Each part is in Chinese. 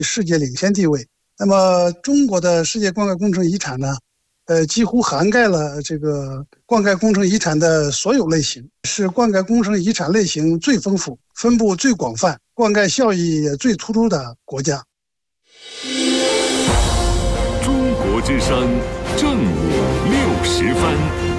世界领先地位。那么中国的世界灌溉工程遗产呢，几乎涵盖了这个灌溉工程遗产的所有类型，是灌溉工程遗产类型最丰富、分布最广泛、灌溉效益也最突出的国家。 中国之声正午60分。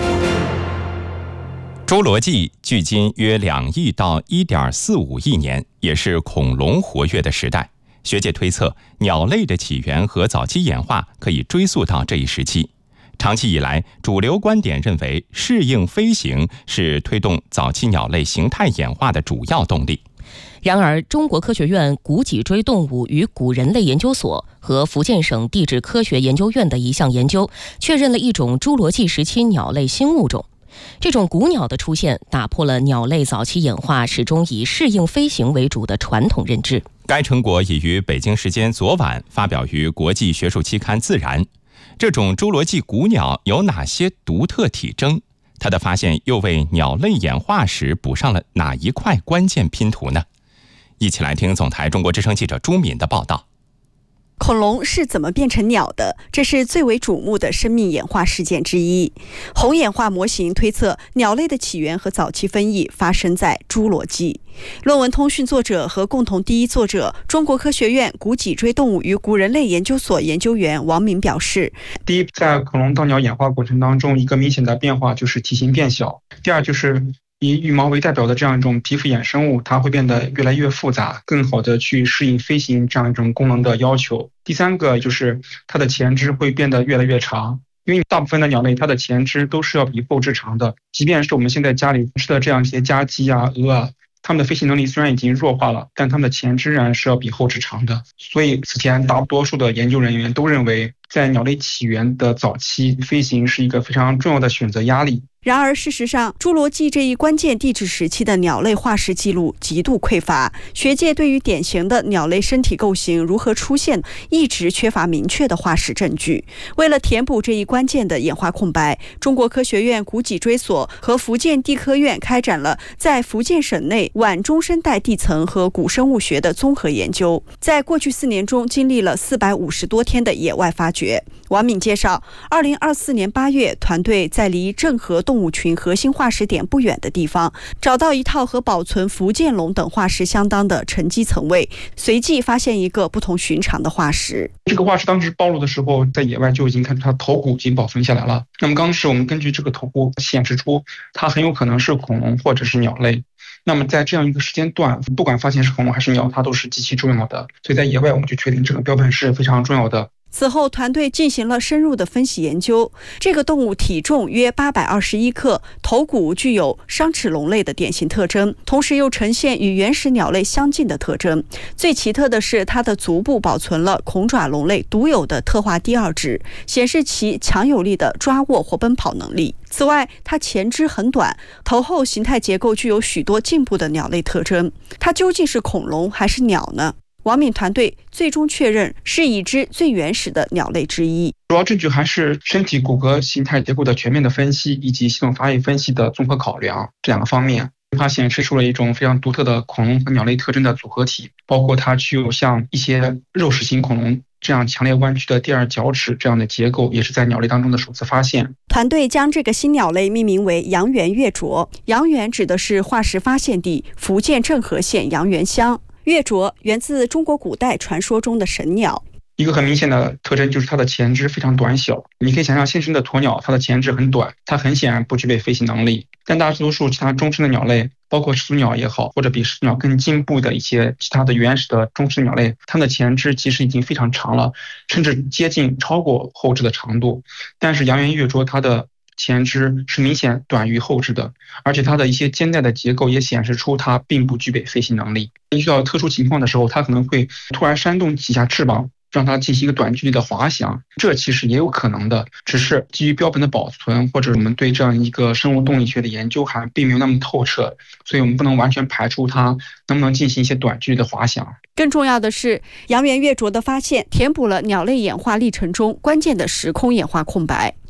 侏罗纪距今约2亿到1.45亿年，也是恐龙活跃的时代。学界推测，鸟类的起源和早期演化可以追溯到这一时期。长期以来，主流观点认为，适应飞行是推动早期鸟类形态演化的主要动力。 然而，中国科学院古脊椎动物与古人类研究所和福建省地质科学研究院的一项研究，确认了一种侏罗纪时期鸟类新物种。这种古鸟的出现，打破了鸟类早期演化始终以适应飞行为主的传统认知。 该成果已于北京时间昨晚发表于国际学术期刊《自然》。这种侏罗纪古鸟有哪些独特体征？它的发现又为鸟类演化史补上了哪一块关键拼图呢？一起来听总台中国之声记者朱敏的报道。 恐龙是怎么变成鸟的？这是最为瞩目的生命演化事件之一。红演化模型推测，鸟类的起源和早期分异发生在侏罗纪。论文通讯作者和共同第一作者，中国科学院古脊椎动物与古人类研究所研究员王敏表示： 第一，在恐龙到鸟演化过程当中，一个明显的变化就是体型变小；第二，就是以羽毛为代表的这样一种皮肤衍生物，它会变得越来越复杂，更好的去适应飞行这样一种功能的要求。第三个就是它的前肢会变得越来越长，因为大部分的鸟类它的前肢都是要比后肢长的，即便是我们现在家里吃的这样一些家鸡啊、鹅啊，它们的飞行能力虽然已经弱化了，但它们的前肢仍然是要比后肢长的。所以此前大多数的研究人员都认为，在鸟类起源的早期，飞行是一个非常重要的选择压力。 然而事实上，侏罗纪这一关键地质时期的鸟类化石记录极度匮乏，学界对于典型的鸟类身体构型如何出现一直缺乏明确的化石证据。为了填补这一关键的演化空白，中国科学院古脊椎所和福建地科院开展了在福建省内晚中生代地层和古生物学的综合研究，在过去4年中经历了450多天的野外发掘。王敏介绍，2024年8月，团队在离郑和动物群核心化石点不远的地方，找到一套和保存福建龙等化石相当的沉积层位，随即发现一个不同寻常的化石。 这个化石当时暴露的时候，在野外就已经看出它头骨已经保存下来了。那么当时我们根据这个头骨显示出，它很有可能是恐龙或者是鸟类。那么在这样一个时间段，不管发现是恐龙还是鸟，它都是极其重要的。所以在野外我们就确定这个标本是非常重要的。 此后，团队进行了深入的分析研究。这个动物体重约821克，头骨具有商齿龙类的典型特征，同时又呈现与原始鸟类相近的特征。最奇特的是，它的足部保存了恐爪龙类独有的特化第二趾，显示其强有力的抓握或奔跑能力。此外，它前肢很短，头后形态结构具有许多进步的鸟类特征。它究竟是恐龙还是鸟呢？王敏团队最终确认是已知最原始的鸟类之一。 主要证据还是身体骨骼形态结构的全面的分析，以及系统发育分析的综合考量这2个方面，它显示出了一种非常独特的恐龙和鸟类特征的组合体，包括它具有像一些肉食型恐龙这样强烈弯曲的第二脚趾这样的结构，也是在鸟类当中的首次发现。 团队将这个新鸟类命名为阳原月啄，阳原指的是化石发现地福建郑和县阳原乡。月啄源自中国古代传说中的神鸟。 一个很明显的特征就是它的前肢非常短小，你可以想象现生的鸵鸟，它的前肢很短，它很显然不具备飞行能力。但大多数其他中生的鸟类，包括始祖鸟也好，或者比始祖鸟更进步的一些其他的原始的中生鸟类，它们的前肢其实已经非常长了，甚至接近超过后肢的长度。但是阳原月啄它的前肢是明显短于后肢的，而且它的一些肩带的结构也显示出它并不具备飞行能力。遇到特殊情况的时候，它可能会突然扇动几下翅膀，让它进行一个短距离的滑翔，这其实也有可能的，只是基于标本的保存或者我们对这样一个生物动力学的研究还并没有那么透彻，所以我们不能完全排除它能不能进行一些短距离的滑翔。 更重要的是，阳原月啄的发现填补了鸟类演化历程中关键的时空演化空白。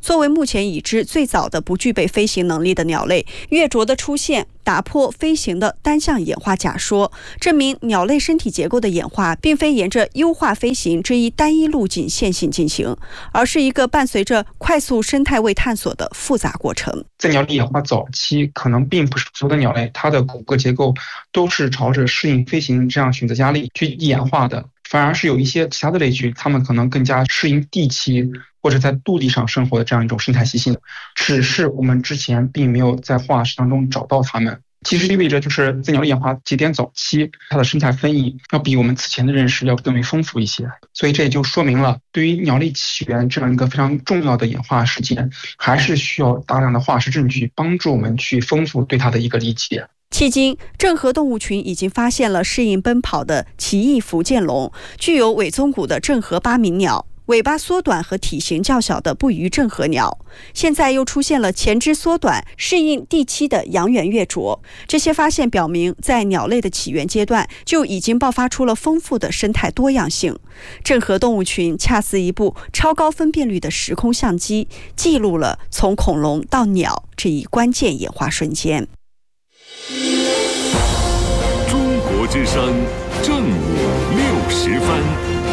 作为目前已知最早的不具备飞行能力的鸟类，月啄的出现打破飞行的单向演化假说，证明鸟类身体结构的演化并非沿着优化飞行这一单一路径线性进行，而是一个伴随着快速生态位探索的复杂过程。 在鸟类演化早期，可能并不是所有的鸟类它的骨骼结构都是朝着适应飞行这样选择压力去演化的，反而是有一些其他的类群，它们可能更加适应地栖或者在陆地上生活的这样一种生态习性，只是我们之前并没有在化石当中找到它们。其实意味着就是在鸟类演化节点早期，它的生态分异要比我们此前的认识要更为丰富一些，所以这也就说明了对于鸟类起源这样一个非常重要的演化事件，还是需要大量的化石证据帮助我们去丰富对它的一个理解。 迄今，郑和动物群已经发现了适应奔跑的奇异福建龙，具有尾宗骨的郑和八鸣鸟，尾巴缩短和体型较小的不虞郑和鸟，现在又出现了前肢缩短、适应地栖的阳源月啄。这些发现表明，在鸟类的起源阶段就已经爆发出了丰富的生态多样性。郑和动物群恰似一部超高分辨率的时空相机，记录了从恐龙到鸟这一关键演化瞬间。 中国之声正午60分。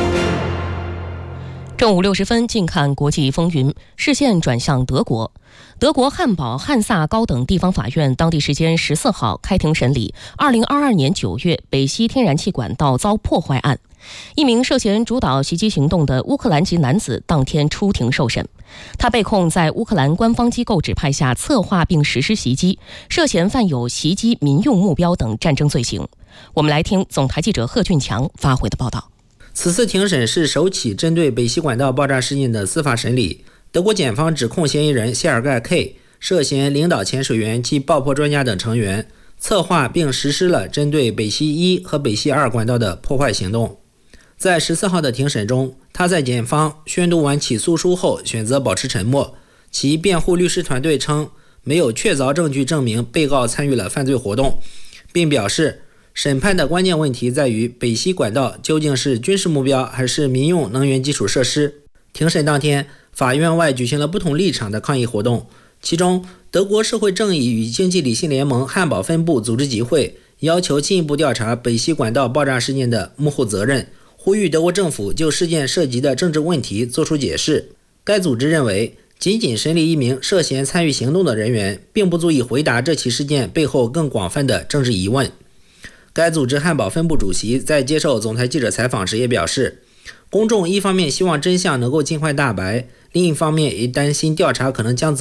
正午60分，近看国际风云，视线转向德国。德国汉堡汉萨高等地方法院当地时间14号开庭审理2022年9月北溪天然气管道遭破坏案。一名涉嫌主导袭击行动的乌克兰籍男子当天出庭受审，他被控在乌克兰官方机构指派下策划并实施袭击，涉嫌犯有袭击民用目标等战争罪行。我们来听总台记者贺俊强发回的报道。 此次庭审是首起针对北溪管道爆炸事件的司法审理。德国检方指控嫌疑人谢尔盖 K 涉嫌领导潜水员及爆破专家等成员，策划并实施了针对北溪1和北溪2管道的破坏行动。在14号的庭审中，他在检方宣读完起诉书后选择保持沉默。其辩护律师团队称，没有确凿证据证明被告参与了犯罪活动，并表示审判的关键问题在于北溪管道究竟是军事目标还是民用能源基础设施。庭审当天，法院外举行了不同立场的抗议活动，其中德国社会正义与经济理性联盟汉堡分部组织集会，要求进一步调查北溪管道爆炸事件的幕后责任，呼吁德国政府就事件涉及的政治问题作出解释。该组织认为，仅仅审理一名涉嫌参与行动的人员，并不足以回答这起事件背后更广泛的政治疑问。该组织汉堡分部主席在接受总台记者采访时也表示，公众一方面希望真相能够尽快大白，另一方面也担心调查可能将